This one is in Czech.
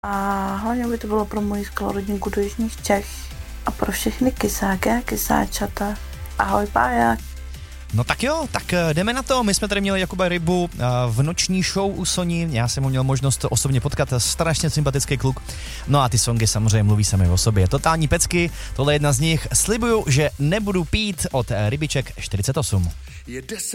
A hlavně by to bylo pro moji skvělou rodinku do Jižních Čech a pro všechny kysáky a kysáčata. Ahoj, Pája. No tak jo, tak jdeme na to. My jsme tady měli Jakuba Rybu v noční show u Soni. Já jsem ho měl možnost osobně potkat, strašně sympatický kluk. No a ty songy samozřejmě mluví sami o sobě. Totální pecky, tohle je jedna z nich. Slibuju, že nebudu pít od Rybiček 48.